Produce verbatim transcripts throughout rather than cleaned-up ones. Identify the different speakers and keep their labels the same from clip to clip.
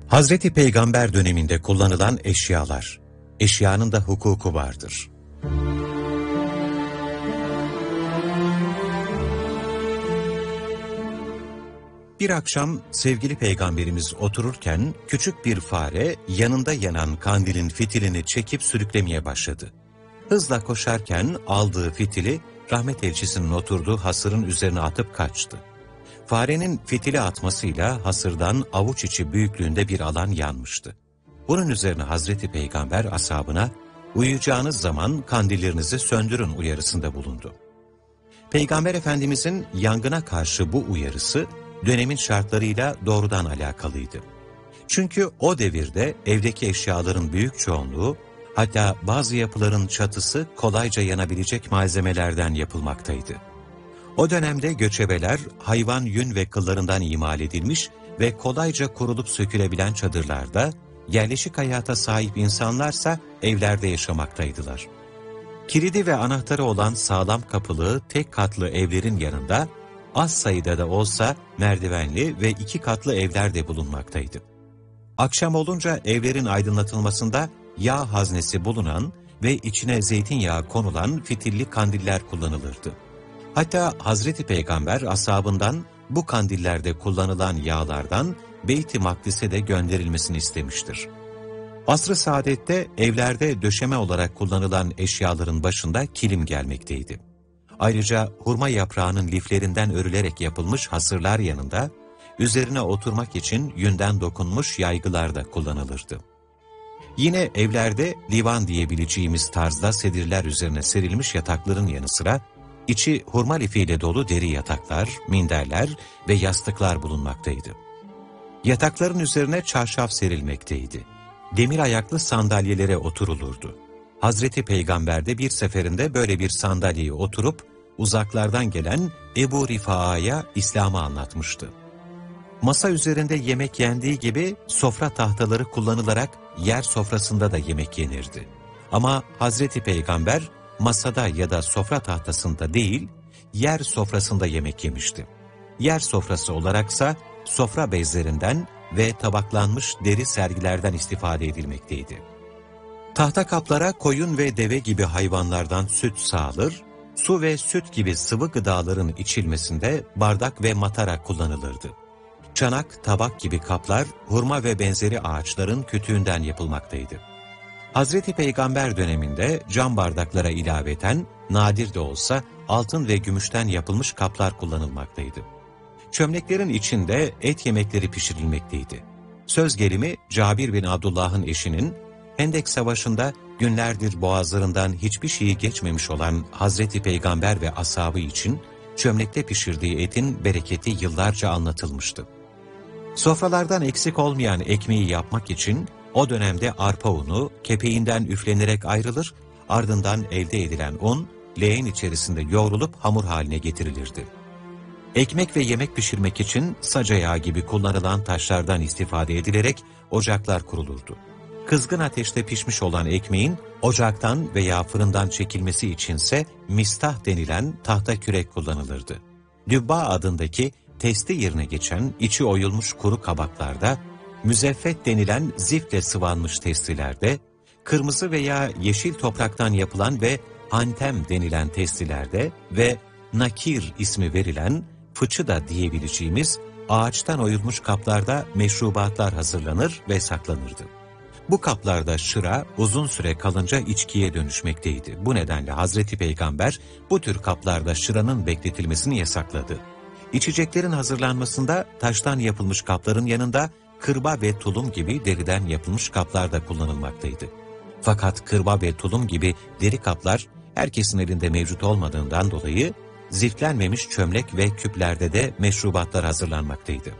Speaker 1: Hazreti Peygamber döneminde kullanılan eşyalar, eşyanın da hukuku vardır. Bir akşam sevgili Peygamberimiz otururken küçük bir fare yanında yanan kandilin fitilini çekip sürüklemeye başladı. Hızla koşarken aldığı fitili rahmet elçisinin oturduğu hasırın üzerine atıp kaçtı. Farenin fitili atmasıyla hasırdan avuç içi büyüklüğünde bir alan yanmıştı. Bunun üzerine Hazreti Peygamber ashabına uyuyacağınız zaman kandillerinizi söndürün uyarısında bulundu. Peygamber Efendimizin yangına karşı bu uyarısı dönemin şartlarıyla doğrudan alakalıydı. Çünkü o devirde evdeki eşyaların büyük çoğunluğu, hatta bazı yapıların çatısı kolayca yanabilecek malzemelerden yapılmaktaydı. O dönemde göçebeler hayvan yün ve kıllarından imal edilmiş ve kolayca kurulup sökülebilen çadırlarda, yerleşik hayata sahip insanlarsa evlerde yaşamaktaydılar. Kilidi ve anahtarı olan sağlam kapılı tek katlı evlerin yanında, az sayıda da olsa merdivenli ve iki katlı evler de bulunmaktaydı. Akşam olunca evlerin aydınlatılmasında yağ haznesi bulunan ve içine zeytinyağı konulan fitilli kandiller kullanılırdı. Hatta Hazreti Peygamber ashabından bu kandillerde kullanılan yağlardan Beyt-i Makdis'e de gönderilmesini istemiştir. Asr-ı Saadet'te evlerde döşeme olarak kullanılan eşyaların başında kilim gelmekteydi. Ayrıca hurma yaprağının liflerinden örülerek yapılmış hasırlar yanında, üzerine oturmak için yünden dokunmuş yaygılar da kullanılırdı. Yine evlerde divan diyebileceğimiz tarzda sedirler üzerine serilmiş yatakların yanı sıra, içi hurma lifiyle dolu deri yataklar, minderler ve yastıklar bulunmaktaydı. Yatakların üzerine çarşaf serilmekteydi. Demir ayaklı sandalyelere oturulurdu. Hazreti Peygamber de bir seferinde böyle bir sandalyeye oturup uzaklardan gelen Ebu Rifa'ya İslam'ı anlatmıştı. Masa üzerinde yemek yendiği gibi sofra tahtaları kullanılarak yer sofrasında da yemek yenirdi. Ama Hazreti Peygamber masada ya da sofra tahtasında değil, yer sofrasında yemek yemişti. Yer sofrası olaraksa sofra bezlerinden ve tabaklanmış deri sergilerden istifade edilmekteydi. Tahta kaplara koyun ve deve gibi hayvanlardan süt sağılır, su ve süt gibi sıvı gıdaların içilmesinde bardak ve matara kullanılırdı. Çanak, tabak gibi kaplar hurma ve benzeri ağaçların kütüğünden yapılmaktaydı. Hazreti Peygamber döneminde cam bardaklara ilaveten nadir de olsa altın ve gümüşten yapılmış kaplar kullanılmaktaydı. Çömleklerin içinde et yemekleri pişirilmekteydi. Söz gelimi Cabir bin Abdullah'ın eşinin Hendek Savaşı'nda günlerdir boğazlarından hiçbir şeyi geçmemiş olan Hazreti Peygamber ve ashabı için çömlekte pişirdiği etin bereketi yıllarca anlatılmıştı. Sofralardan eksik olmayan ekmeği yapmak için o dönemde arpa unu kepeğinden üflenerek ayrılır, ardından elde edilen un leğen içerisinde yoğrulup hamur haline getirilirdi. Ekmek ve yemek pişirmek için saca yağı gibi kullanılan taşlardan istifade edilerek ocaklar kurulurdu. Kızgın ateşte pişmiş olan ekmeğin ocaktan veya fırından çekilmesi içinse mistah denilen tahta kürek kullanılırdı. Dübba adındaki testi yerine geçen içi oyulmuş kuru kabaklarda, müzeffet denilen ziftle sıvanmış testilerde, kırmızı veya yeşil topraktan yapılan ve antem denilen testilerde ve nakir ismi verilen fıçı da diyebileceğimiz ağaçtan oyulmuş kaplarda meşrubatlar hazırlanır ve saklanırdı. Bu kaplarda şıra uzun süre kalınca içkiye dönüşmekteydi. Bu nedenle Hazreti Peygamber bu tür kaplarda şıranın bekletilmesini yasakladı. İçeceklerin hazırlanmasında taştan yapılmış kapların yanında kırba ve tulum gibi deriden yapılmış kaplar da kullanılmaktaydı. Fakat kırba ve tulum gibi deri kaplar herkesin elinde mevcut olmadığından dolayı ziftlenmemiş çömlek ve küplerde de meşrubatlar hazırlanmaktaydı.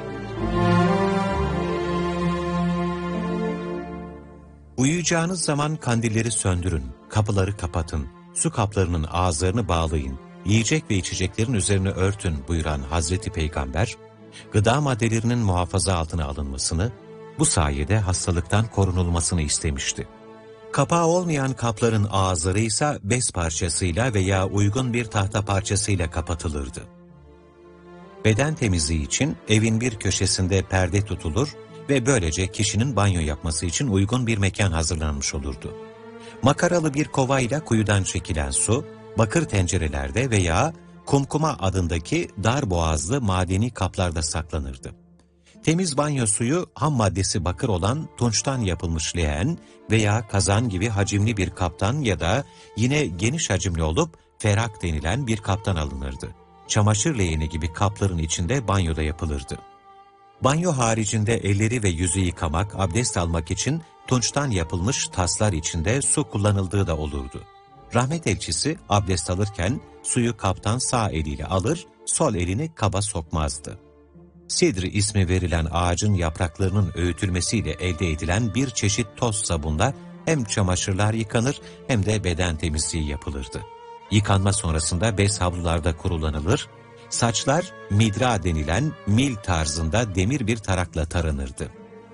Speaker 1: Uyuyacağınız zaman kandilleri söndürün, kapıları kapatın, su kaplarının ağızlarını bağlayın, yiyecek ve içeceklerin üzerine örtün buyuran Hazreti Peygamber, gıda maddelerinin muhafaza altına alınmasını, bu sayede hastalıktan korunulmasını istemişti. Kapağı olmayan kapların ağızları ise bez parçasıyla veya uygun bir tahta parçasıyla kapatılırdı. Beden temizliği için evin bir köşesinde perde tutulur ve böylece kişinin banyo yapması için uygun bir mekan hazırlanmış olurdu. Makaralı bir kovayla kuyudan çekilen su, bakır tencerelerde veya kumkuma adındaki dar boğazlı madeni kaplarda saklanırdı. Temiz banyo suyu ham maddesi bakır olan tunçtan yapılmış leğen veya kazan gibi hacimli bir kaptan ya da yine geniş hacimli olup ferak denilen bir kaptan alınırdı. Çamaşır leğeni gibi kapların içinde banyoda yapılırdı. Banyo haricinde elleri ve yüzü yıkamak, abdest almak için tunçtan yapılmış taslar içinde su kullanıldığı da olurdu. Rahmet elçisi abdest alırken suyu kaptan sağ eliyle alır, sol elini kaba sokmazdı. Sidr ismi verilen ağacın yapraklarının öğütülmesiyle elde edilen bir çeşit toz sabunla hem çamaşırlar yıkanır hem de beden temizliği yapılırdı. Yıkanma sonrasında bez havlularda kurulanılır, saçlar midra denilen mil tarzında demir bir tarakla taranırdı.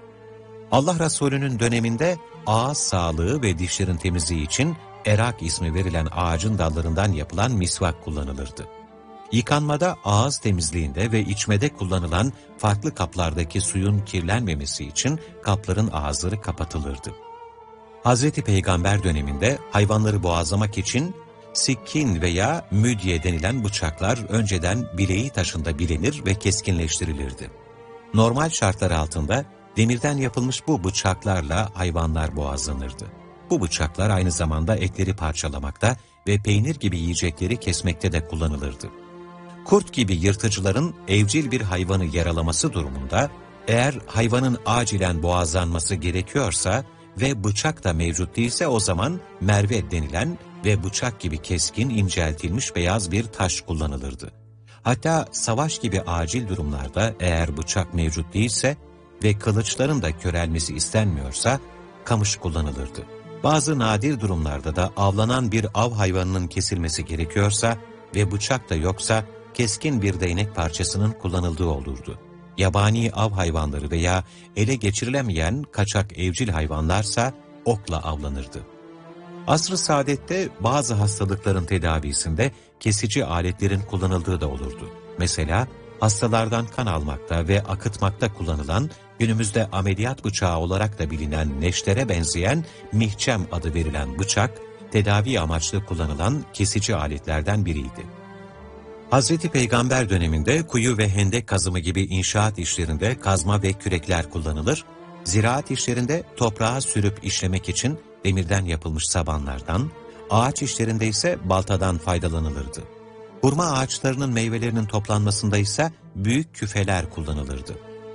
Speaker 1: Allah Resulü'nün döneminde ağız sağlığı ve dişlerin temizliği için erak ismi verilen ağacın dallarından yapılan misvak kullanılırdı. Yıkanmada, ağız temizliğinde ve içmede kullanılan farklı kaplardaki suyun kirlenmemesi için kapların ağızları kapatılırdı. Hazreti Peygamber döneminde hayvanları boğazlamak için sikkin veya müdye denilen bıçaklar önceden bileği taşında bilenir ve keskinleştirilirdi. Normal şartlar altında demirden yapılmış bu bıçaklarla hayvanlar boğazlanırdı. Bu bıçaklar aynı zamanda etleri parçalamakta ve peynir gibi yiyecekleri kesmekte de kullanılırdı. Kurt gibi yırtıcıların evcil bir hayvanı yaralaması durumunda, eğer hayvanın acilen boğazlanması gerekiyorsa ve bıçak da mevcut değilse o zaman merve denilen ve bıçak gibi keskin inceltilmiş beyaz bir taş kullanılırdı. Hatta savaş gibi acil durumlarda eğer bıçak mevcut değilse ve kılıçların da körelmesi istenmiyorsa kamış kullanılırdı. Bazı nadir durumlarda da avlanan bir av hayvanının kesilmesi gerekiyorsa ve bıçak da yoksa keskin bir değnek parçasının kullanıldığı olurdu. Yabani av hayvanları veya ele geçirilemeyen kaçak evcil hayvanlarsa okla avlanırdı. Asr-ı saadette bazı hastalıkların tedavisinde kesici aletlerin kullanıldığı da olurdu. Mesela hastalardan kan almakta ve akıtmakta kullanılan, günümüzde ameliyat bıçağı olarak da bilinen neştere benzeyen mihçem adı verilen bıçak, tedavi amaçlı kullanılan kesici aletlerden biriydi. Hazreti Peygamber döneminde kuyu ve hendek kazımı gibi inşaat işlerinde kazma ve kürekler kullanılır, ziraat işlerinde toprağa sürüp işlemek için demirden yapılmış sabanlardan, ağaç işlerinde ise baltadan faydalanılırdı. Hurma ağaçlarının meyvelerinin toplanmasında ise büyük küfeler kullanılırdı.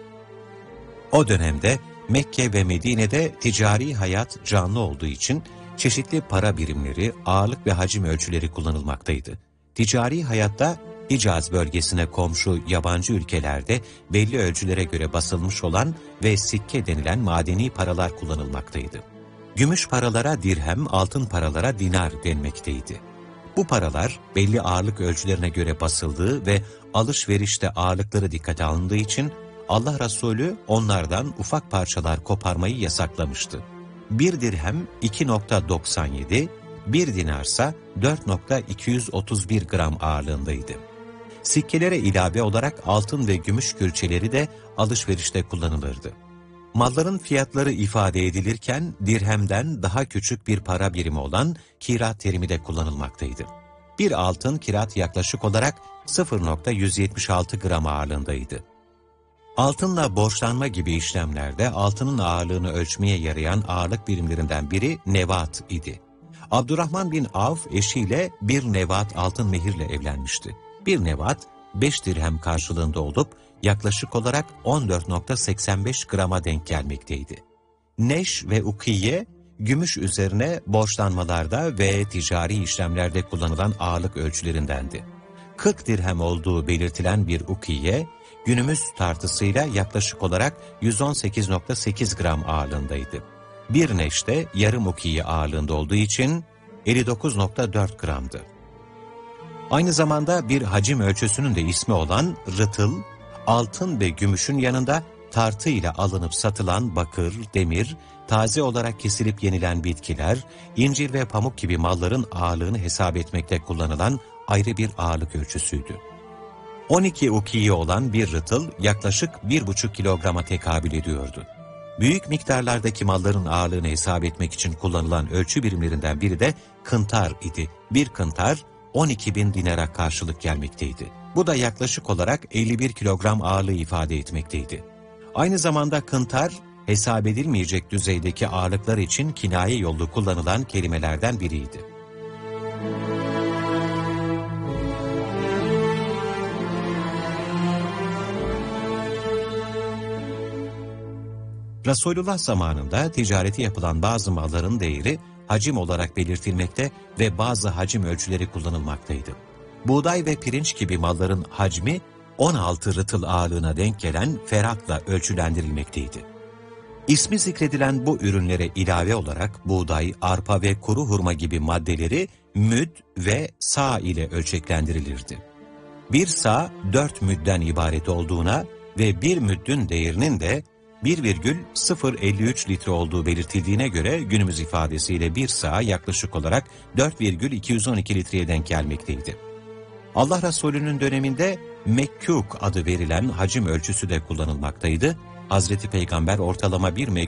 Speaker 1: O dönemde Mekke ve Medine'de ticari hayat canlı olduğu için çeşitli para birimleri, ağırlık ve hacim ölçüleri kullanılmaktaydı. Ticari hayatta Hicaz bölgesine komşu yabancı ülkelerde belli ölçülere göre basılmış olan ve sikke denilen madeni paralar kullanılmaktaydı. Gümüş paralara dirhem, altın paralara dinar denmekteydi. Bu paralar belli ağırlık ölçülerine göre basıldığı ve alışverişte ağırlıkları dikkate alındığı için Allah Resulü onlardan ufak parçalar koparmayı yasaklamıştı. Bir dirhem iki nokta doksan yedi, bir dinarsa dört nokta iki yüz otuz bir gram ağırlığındaydı. Sikkelere ilave olarak altın ve gümüş külçeleri de alışverişte kullanılırdı. Malların fiyatları ifade edilirken dirhemden daha küçük bir para birimi olan kirat terimi de kullanılmaktaydı. Bir altın kirat yaklaşık olarak sıfır nokta yüz yetmiş altı gram ağırlığındaydı. Altınla borçlanma gibi işlemlerde altının ağırlığını ölçmeye yarayan ağırlık birimlerinden biri nevat idi. Abdurrahman bin Avf eşiyle bir nevat altın mehirle evlenmişti. Bir nevat beş dirhem karşılığında olup yaklaşık olarak on dört nokta seksen beş grama denk gelmekteydi. Neş ve ukiye, gümüş üzerine borçlanmalarda ve ticari işlemlerde kullanılan ağırlık ölçülerindendi. kırk dirhem olduğu belirtilen bir ukiye, günümüz tartısıyla yaklaşık olarak yüz on sekiz nokta sekiz gram ağırlığındaydı. Bir neş de yarım ukiye ağırlığında olduğu için elli dokuz nokta dört gramdı. Aynı zamanda bir hacim ölçüsünün de ismi olan rıtıl, altın ve gümüşün yanında tartı ile alınıp satılan bakır, demir, taze olarak kesilip yenilen bitkiler, incir ve pamuk gibi malların ağırlığını hesap etmekte kullanılan ayrı bir ağırlık ölçüsüydü. on iki ukiye olan bir rıtıl yaklaşık bir buçuk kilograma tekabül ediyordu. Büyük miktarlardaki malların ağırlığını hesap etmek için kullanılan ölçü birimlerinden biri de kıntar idi. Bir kıntar on iki bin dinara karşılık gelmekteydi. Bu da yaklaşık olarak elli bir kilogram ağırlığı ifade etmekteydi. Aynı zamanda kıntar, hesap edilmeyecek düzeydeki ağırlıklar için kinaye yolu kullanılan kelimelerden biriydi. Resulullah zamanında ticareti yapılan bazı malların değeri hacim olarak belirtilmekte ve bazı hacim ölçüleri kullanılmaktaydı. Buğday ve pirinç gibi malların hacmi on altı rıtıl ağırlığına denk gelen feratla ölçülendirilmekteydi. İsmi zikredilen bu ürünlere ilave olarak buğday, arpa ve kuru hurma gibi maddeleri müd ve sağ ile ölçeklendirilirdi. Bir sağ dört müdden ibaret olduğuna ve bir müddün değerinin de bir virgül sıfır elli üç litre olduğu belirtildiğine göre günümüz ifadesiyle bir sağ yaklaşık olarak dört virgül iki yüz on iki litreye denk gelmekteydi. Allah Resulü'nün döneminde mekkûk adı verilen hacim ölçüsü de kullanılmaktaydı. Hazreti Peygamber ortalama bir